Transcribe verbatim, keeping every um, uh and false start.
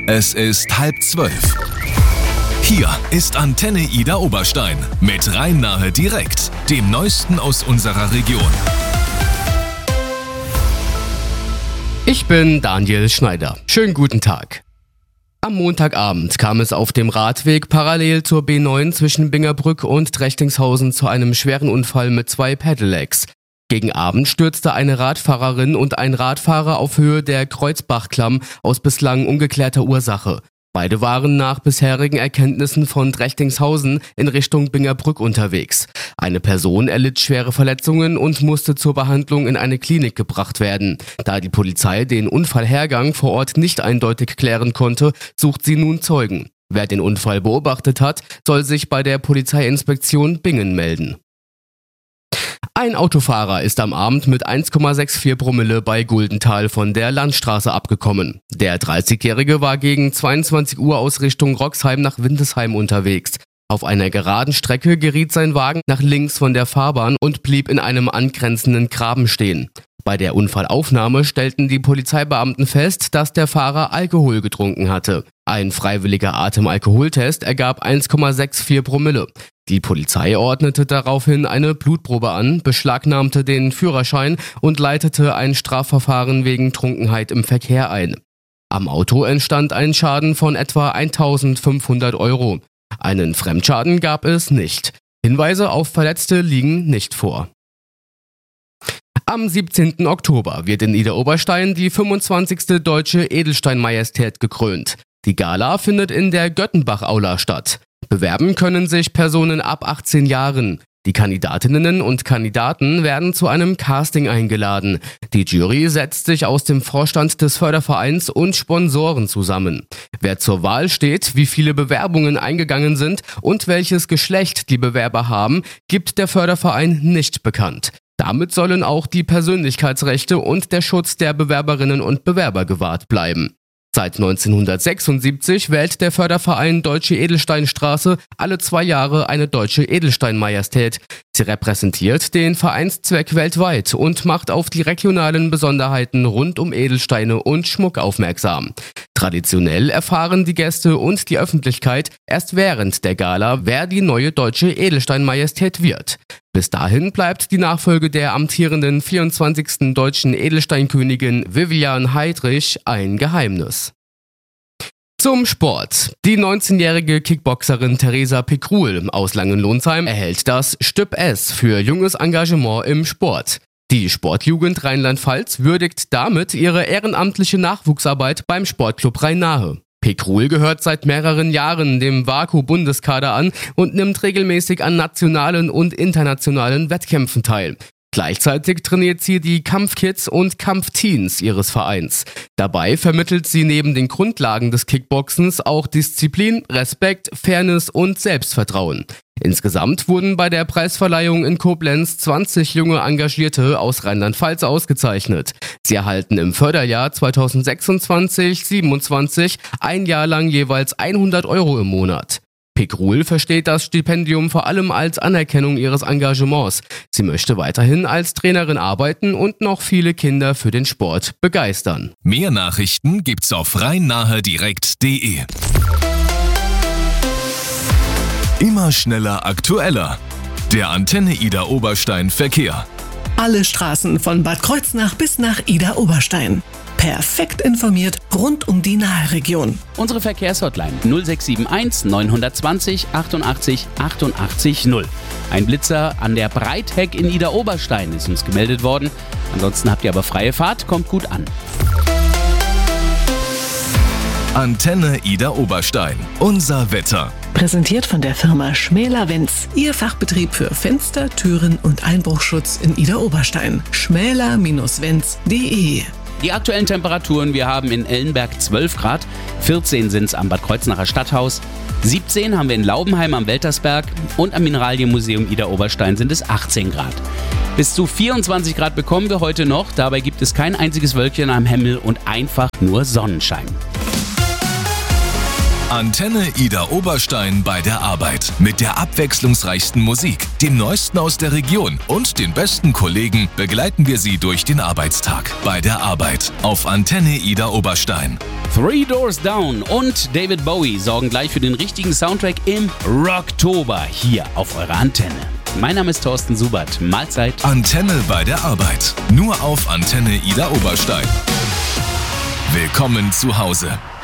Es ist halb zwölf. Hier ist Antenne Ida Oberstein mit Rhein-Nahe direkt, dem Neuesten aus unserer Region. Ich bin Daniel Schneider. Schönen guten Tag. Am Montagabend kam es auf dem Radweg parallel zur B neun zwischen Bingerbrück und Trechtingshausen zu einem schweren Unfall mit zwei Pedelecs. Gegen Abend stürzte eine Radfahrerin und ein Radfahrer auf Höhe der Kreuzbachklamm aus bislang ungeklärter Ursache. Beide waren nach bisherigen Erkenntnissen von Trechtingshausen in Richtung Bingerbrück unterwegs. Eine Person erlitt schwere Verletzungen und musste zur Behandlung in eine Klinik gebracht werden. Da die Polizei den Unfallhergang vor Ort nicht eindeutig klären konnte, sucht sie nun Zeugen. Wer den Unfall beobachtet hat, soll sich bei der Polizeiinspektion Bingen melden. Ein Autofahrer ist am Abend mit eins Komma vierundsechzig Promille bei Guldenthal von der Landstraße abgekommen. Der dreißigjährige war gegen zweiundzwanzig Uhr aus Richtung Roxheim nach Windesheim unterwegs. Auf einer geraden Strecke geriet sein Wagen nach links von der Fahrbahn und blieb in einem angrenzenden Graben stehen. Bei der Unfallaufnahme stellten die Polizeibeamten fest, dass der Fahrer Alkohol getrunken hatte. Ein freiwilliger Atemalkoholtest ergab eins Komma vierundsechzig Promille. Die Polizei ordnete daraufhin eine Blutprobe an, beschlagnahmte den Führerschein und leitete ein Strafverfahren wegen Trunkenheit im Verkehr ein. Am Auto entstand ein Schaden von etwa eintausendfünfhundert Euro. Einen Fremdschaden gab es nicht. Hinweise auf Verletzte liegen nicht vor. Am siebzehnten Oktober wird in Ida Oberstein die fünfundzwanzigste Deutsche Edelstein-Majestät gekrönt. Die Gala findet in der Göttenbach-Aula statt. Bewerben können sich Personen ab achtzehn Jahren. Die Kandidatinnen und Kandidaten werden zu einem Casting eingeladen. Die Jury setzt sich aus dem Vorstand des Fördervereins und Sponsoren zusammen. Wer zur Wahl steht, wie viele Bewerbungen eingegangen sind und welches Geschlecht die Bewerber haben, gibt der Förderverein nicht bekannt. Damit sollen auch die Persönlichkeitsrechte und der Schutz der Bewerberinnen und Bewerber gewahrt bleiben. Seit neunzehnhundertsechsundsiebzig wählt der Förderverein Deutsche Edelsteinstraße alle zwei Jahre eine Deutsche Edelstein-Majestät. Sie repräsentiert den Vereinszweck weltweit und macht auf die regionalen Besonderheiten rund um Edelsteine und Schmuck aufmerksam. Traditionell erfahren die Gäste und die Öffentlichkeit erst während der Gala, wer die neue Deutsche Edelstein-Majestät wird. Bis dahin bleibt die Nachfolge der amtierenden vierundzwanzigsten deutschen Edelsteinkönigin Vivian Heydrich ein Geheimnis. Zum Sport. Die neunzehnjährige Kickboxerin Theresa Pekruhl aus Langenlonsheim erhält das Stüp S für junges Engagement im Sport. Die Sportjugend Rheinland-Pfalz würdigt damit ihre ehrenamtliche Nachwuchsarbeit beim Sportclub Rhein-Nahe. Pekruhl gehört seit mehreren Jahren dem WAKO-Bundeskader an und nimmt regelmäßig an nationalen und internationalen Wettkämpfen teil. Gleichzeitig trainiert sie die Kampfkids und Kampfteens ihres Vereins. Dabei vermittelt sie neben den Grundlagen des Kickboxens auch Disziplin, Respekt, Fairness und Selbstvertrauen. Insgesamt wurden bei der Preisverleihung in Koblenz zwanzig junge Engagierte aus Rheinland-Pfalz ausgezeichnet. Sie erhalten im Förderjahr zweitausendsechsundzwanzig siebenundzwanzig ein Jahr lang jeweils hundert Euro im Monat. Pekruhl versteht das Stipendium vor allem als Anerkennung ihres Engagements. Sie möchte weiterhin als Trainerin arbeiten und noch viele Kinder für den Sport begeistern. Mehr Nachrichten gibt's auf rhein-nahe direkt punkt de. Immer schneller, aktueller. Der Antenne Ida Oberstein Verkehr. Alle Straßen von Bad Kreuznach bis nach Ida Oberstein. Perfekt informiert rund um die Nahe-Region. Unsere Verkehrshotline null sechs sieben eins neun zwei null achtundachtzig achtundachtzig null. Ein Blitzer an der Breithegg in Ida Oberstein ist uns gemeldet worden. Ansonsten habt ihr aber freie Fahrt, kommt gut an. Antenne Ida Oberstein. Unser Wetter. Präsentiert von der Firma Schmäler-Wenz, Ihr Fachbetrieb für Fenster, Türen und Einbruchschutz in Ida Oberstein. schmäler Bindestrich wenz punkt de. Die aktuellen Temperaturen, wir haben in Ellenberg zwölf Grad, vierzehn sind es am Bad Kreuznacher Stadthaus, siebzehn haben wir in Laubenheim am Weltersberg und am Mineralienmuseum Ida Oberstein sind es achtzehn Grad. Bis zu vierundzwanzig Grad bekommen wir heute noch, dabei gibt es kein einziges Wölkchen am Himmel und einfach nur Sonnenschein. Antenne Ida Oberstein bei der Arbeit. Mit der abwechslungsreichsten Musik, dem Neuesten aus der Region und den besten Kollegen begleiten wir Sie durch den Arbeitstag. Bei der Arbeit auf Antenne Ida Oberstein. Three Doors Down und David Bowie sorgen gleich für den richtigen Soundtrack im Rocktober hier auf eurer Antenne. Mein Name ist Thorsten Subert. Mahlzeit. Antenne bei der Arbeit. Nur auf Antenne Ida Oberstein. Willkommen zu Hause.